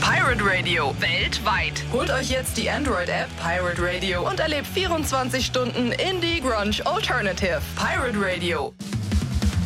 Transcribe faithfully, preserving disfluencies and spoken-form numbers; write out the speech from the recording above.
Pirate Radio, weltweit. Holt euch jetzt die Android-App Pirate Radio und erlebt vierundzwanzig Stunden Indie Grunge Alternative. Pirate Radio.